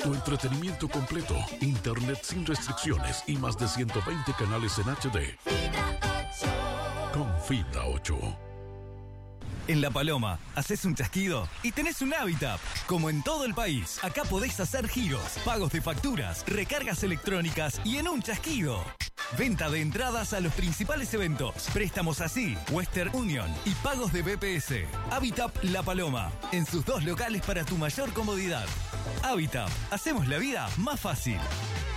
Tu entretenimiento completo, internet sin restricciones y más de 120 canales en HD. Con Fibra 8. En La Paloma, haces un chasquido y tenés un Habitap. Como en todo el país, acá podés hacer giros, pagos de facturas, recargas electrónicas y en un chasquido. Venta de entradas a los principales eventos, préstamos así, Western Union y pagos de BPS. Habitap La Paloma, en sus 2 locales para tu mayor comodidad. Habitap, hacemos la vida más fácil.